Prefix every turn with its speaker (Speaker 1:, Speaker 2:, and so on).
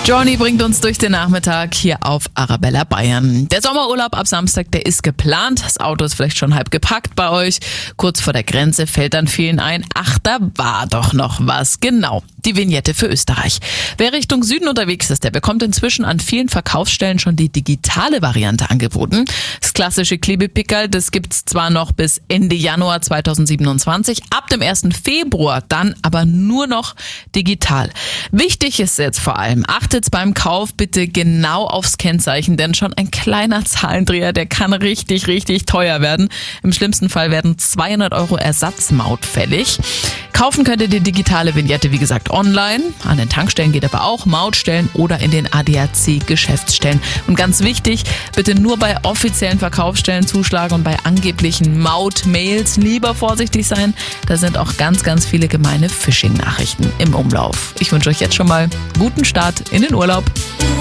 Speaker 1: Johnny bringt uns durch den Nachmittag hier auf Arabella Bayern. Der Sommerurlaub ab Samstag, der ist geplant. Das Auto ist vielleicht schon halb gepackt bei euch. Kurz vor der Grenze fällt dann vielen ein, ach, da war doch noch was. Genau, die Vignette für Österreich. Wer Richtung Süden unterwegs ist, der bekommt inzwischen an vielen Verkaufsstellen schon die digitale Variante angeboten. Das klassische Klebepickerl, das gibt's zwar noch bis Ende Januar 2027, ab dem 1. Februar dann aber nur noch digital. Wichtig ist jetzt vor allem, achtet beim Kauf bitte genau aufs Kennzeichen, denn schon ein kleiner Zahlendreher, der kann richtig, richtig teuer werden. Im schlimmsten Fall werden 200 € Ersatzmaut fällig. Kaufen könnt ihr die digitale Vignette, wie gesagt, online. An den Tankstellen geht aber auch, Mautstellen oder in den ADAC-Geschäftsstellen. Und ganz wichtig, bitte nur bei offiziellen Verkaufsstellen zuschlagen und bei angeblichen Maut-Mails lieber vorsichtig sein. Da sind auch ganz, ganz viele gemeine Phishing-Nachrichten im Umlauf. Ich wünsche euch jetzt schon mal guten Start in den Urlaub.